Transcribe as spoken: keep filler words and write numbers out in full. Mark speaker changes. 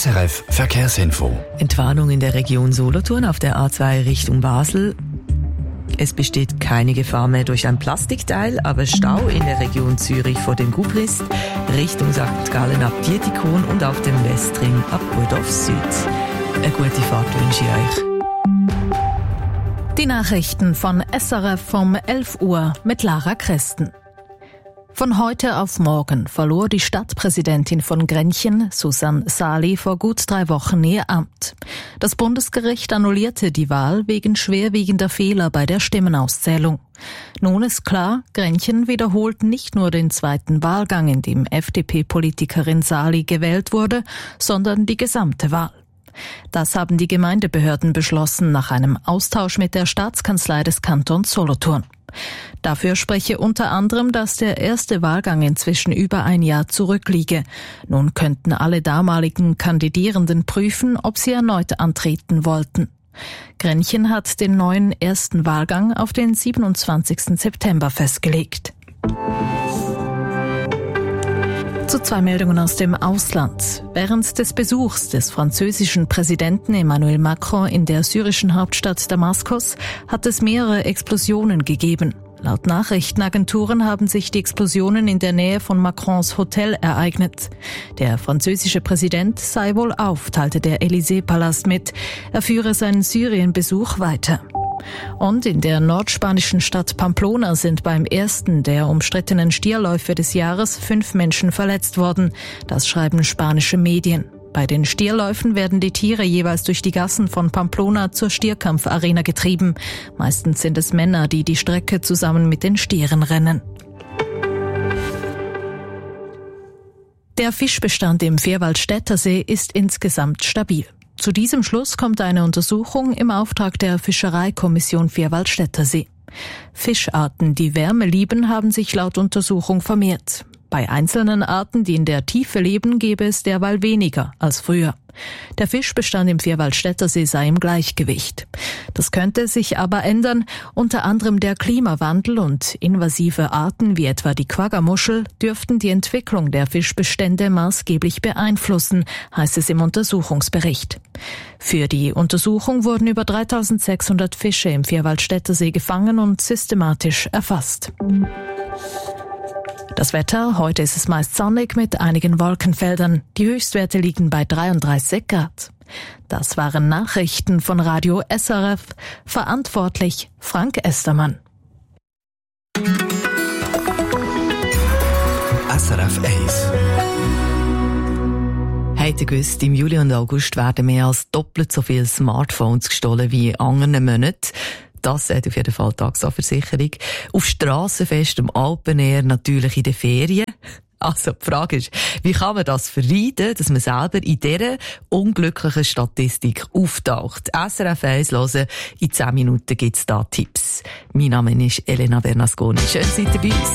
Speaker 1: S R F Verkehrsinfo.
Speaker 2: Entwarnung in der Region Solothurn auf der A zwei Richtung Basel. Es besteht keine Gefahr mehr durch ein Plastikteil, aber Stau in der Region Zürich vor dem Gubrist, Richtung Sankt Gallen ab Dietikon und auf dem Westring ab Budorf Süd. Eine gute Fahrt wünsche ich euch.
Speaker 3: Die Nachrichten von S R F um elf Uhr mit Lara Christen. Von heute auf morgen verlor die Stadtpräsidentin von Grenchen, Susanne Sali, vor gut drei Wochen ihr Amt. Das Bundesgericht annullierte die Wahl wegen schwerwiegender Fehler bei der Stimmenauszählung. Nun ist klar, Grenchen wiederholt nicht nur den zweiten Wahlgang, in dem F D P-Politikerin Sali gewählt wurde, sondern die gesamte Wahl. Das haben die Gemeindebehörden beschlossen nach einem Austausch mit der Staatskanzlei des Kantons Solothurn. Dafür spreche unter anderem, dass der erste Wahlgang inzwischen über ein Jahr zurückliege. Nun könnten alle damaligen Kandidierenden prüfen, ob sie erneut antreten wollten. Grenchen hat den neuen ersten Wahlgang auf den siebenundzwanzigsten September festgelegt. Zu zwei Meldungen aus dem Ausland. Während des Besuchs des französischen Präsidenten Emmanuel Macron in der syrischen Hauptstadt Damaskus hat es mehrere Explosionen gegeben. Laut Nachrichtenagenturen haben sich die Explosionen in der Nähe von Macrons Hotel ereignet. Der französische Präsident sei wohlauf, teilte der Élysée-Palast mit. Er führe seinen Syrien-Besuch weiter. Und in der nordspanischen Stadt Pamplona sind beim ersten der umstrittenen Stierläufe des Jahres fünf Menschen verletzt worden. Das schreiben spanische Medien. Bei den Stierläufen werden die Tiere jeweils durch die Gassen von Pamplona zur Stierkampfarena getrieben. Meistens sind es Männer, die die Strecke zusammen mit den Stieren rennen. Der Fischbestand im Vierwaldstätter See ist insgesamt stabil. Zu diesem Schluss kommt eine Untersuchung im Auftrag der Fischereikommission Vierwaldstätter See. Fischarten, die Wärme lieben, haben sich laut Untersuchung vermehrt. Bei einzelnen Arten, die in der Tiefe leben, gäbe es derweil weniger als früher. Der Fischbestand im Vierwaldstätter See sei im Gleichgewicht. Das könnte sich aber ändern. Unter anderem der Klimawandel und invasive Arten wie etwa die Quaggamuschel dürften die Entwicklung der Fischbestände maßgeblich beeinflussen, heißt es im Untersuchungsbericht. Für die Untersuchung wurden über dreitausendsechshundert Fische im Vierwaldstätter See gefangen und systematisch erfasst. Das Wetter, heute ist es meist sonnig mit einigen Wolkenfeldern. Die Höchstwerte liegen bei dreiunddreißig Grad. Das waren Nachrichten von Radio S R F. Verantwortlich Frank Estermann.
Speaker 1: S R F eins.
Speaker 2: Habt ihr gewusst, im Juli und August werden mehr als doppelt so viele Smartphones gestohlen wie in anderen Monaten. Das sagt auf jeden Fall die Taxa-Versicherung. Auf Strassenfest, am Alpenair, natürlich in den Ferien. Also die Frage ist, wie kann man das vermeiden, dass man selber in dieser unglücklichen Statistik auftaucht? S R F eins hören, in zehn Minuten gibt es da Tipps. Mein Name ist Elena Bernasconi. Schön, seid ihr bei uns.